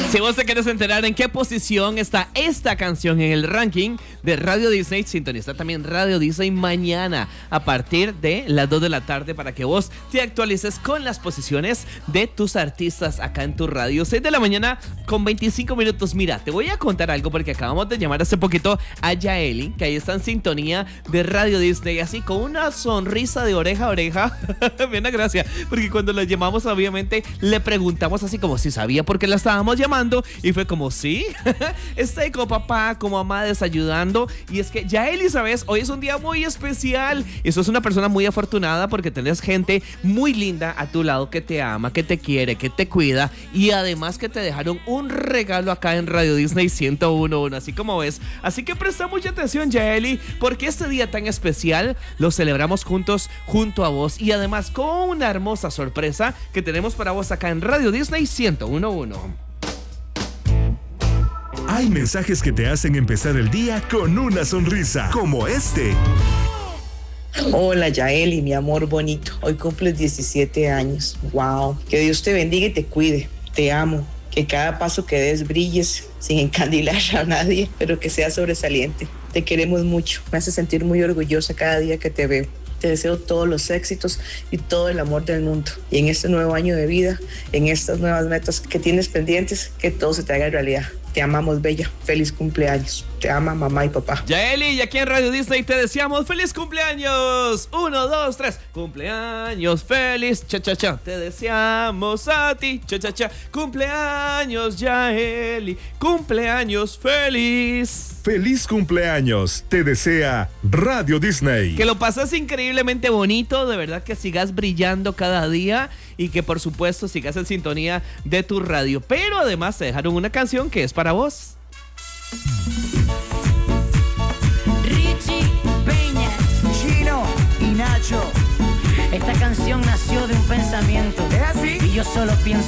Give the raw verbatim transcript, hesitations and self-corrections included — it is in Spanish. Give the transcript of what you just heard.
Si vos te quieres enterar en qué posición está esta canción en el ranking de Radio Disney, sintoniza también Radio Disney mañana a partir de las dos de la tarde para que vos te actualices con las posiciones de tus artistas acá en tu radio. seis de la mañana con veinticinco minutos. Mira, te voy a contar algo porque acabamos de llamar hace poquito a Yaeli, que ahí está en sintonía de Radio Disney, así con una sonrisa de oreja a oreja. Bien, gracias, porque cuando la llamamos obviamente le preguntamos así como si sabía por qué la estábamos llamando. Y fue como, sí, está ahí como papá, como mamá desayudando. Y es que Yaeli, ¿sabes? Hoy es un día muy especial. Y sos una persona muy afortunada porque tenés gente muy linda a tu lado que te ama, que te quiere, que te cuida. Y además que te dejaron un regalo acá en Radio Disney ciento uno punto uno, así como ves. Así que presta mucha atención, Yaeli, porque este día tan especial lo celebramos juntos, junto a vos. Y además con una hermosa sorpresa que tenemos para vos acá en Radio Disney ciento uno punto uno. Hay mensajes que te hacen empezar el día con una sonrisa, como este. Hola Yaeli, mi amor bonito. Hoy cumples diecisiete años. Wow. Que Dios te bendiga y te cuide. Te amo. Que cada paso que des brilles sin encandilar a nadie, pero que seas sobresaliente. Te queremos mucho. Me hace sentir muy orgullosa cada día que te veo. Te deseo todos los éxitos y todo el amor del mundo. Y en este nuevo año de vida, en estas nuevas metas que tienes pendientes, que todo se te haga realidad. Te amamos, bella. Feliz cumpleaños. Te ama mamá y papá. Yaeli, y aquí en Radio Disney te deseamos feliz cumpleaños. Uno, dos, tres. Cumpleaños feliz. Cha, cha, cha. Te deseamos a ti. Cha, cha, cha. Cumpleaños, Yaeli. Cumpleaños feliz. Feliz cumpleaños. Te desea Radio Disney. Que lo pases increíblemente bonito. De verdad que sigas brillando cada día. Y que por supuesto sigas en sintonía de tu radio. Pero además te dejaron una canción que es para vos. Richie Peña, Chino y Nacho. Esta canción nació de un pensamiento. ¿Es así? Y yo solo pienso